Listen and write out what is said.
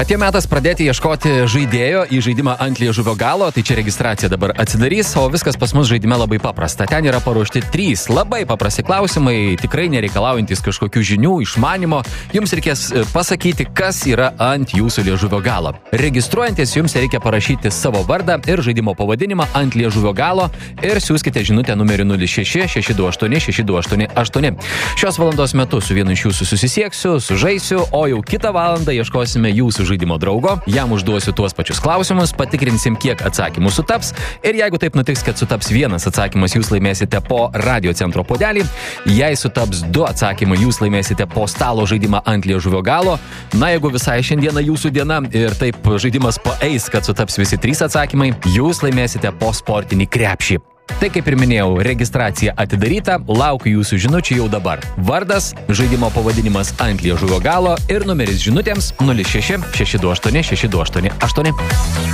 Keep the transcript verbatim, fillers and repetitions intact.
Atėjo metas pradėti ieškoti žaidėjo į žaidimą ant liežuvio galo, tai čia registracija dabar atsidarys, o viskas pas mus žaidime labai paprasta. Ten yra paruošti trys labai paprasti klausimai, tikrai nereikalaujantis kažkokių žinių, išmanimo. Jums reikės pasakyti, kas yra ant jūsų liežuvio galo. Registruojantis jums reikia parašyti savo vardą ir žaidimo pavadinimą ant liežuvio galo ir siųskite žinutę numeriu nulis šeši šeši du aštuoni šeši du aštuoni aštuoni. Šios valandos metu su vienu iš jūsų susisieksiu, sužaisiu, o jau kitą valandą ieškosime jūsų žaidimo draugo, jam užduosiu tuos pačius klausimus, patikrinsim, kiek atsakymų sutaps ir jeigu taip nutiks, kad sutaps vienas atsakymas, jūs laimėsite po radio centro puodelį, jei sutaps du atsakymai, jūs laimėsite po stalo žaidimą ant liežuvio galo, na jeigu visai šiandieną jūsų diena ir taip žaidimas paeis, kad sutaps visi trys atsakymai, jūs laimėsite po sportinį krepšį. Tai kaip ir minėjau, registracija atidaryta, laukiu jūsų žinučių jau dabar. Vardas, žaidimo pavadinimas ant liežuvio galo ir numeris žinutėms nulis šeši šeši du aštuoni šeši du aštuoni aštuoni.